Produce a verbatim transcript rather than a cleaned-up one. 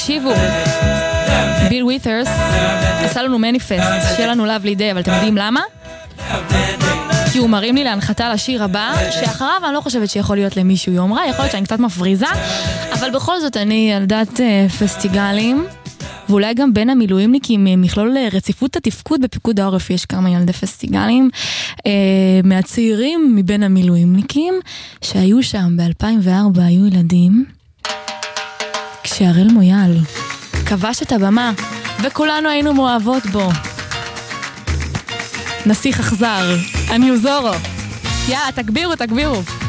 תקשיבו, ביל ווית'רס עשה לנו מניפסט, שיהיה לנו Lovely Day, אבל אתם יודעים למה? כי הוא מרים לי להנחתה לשיר הבא, שאחריו אני לא חושבת שיכול להיות למישהו יום רע, יכול להיות שאני קצת מפריזה, אבל בכל זאת אני ילדת פסטיגלים, ואולי גם בין המילואימניקים, מכלול רציפות התפקוד בפיקוד העורף, יש כמה ילדי פסטיגלים, מהצעירים מבין המילואימניקים, שהיו שם ב-אלפיים וארבע, היו ילדים, כשהראל מויאל כבש את הבמה, וכולנו היינו מאוהבות בו. נסיך אכזר, אני אוזורו. יאללה, תגבירו, תגבירו.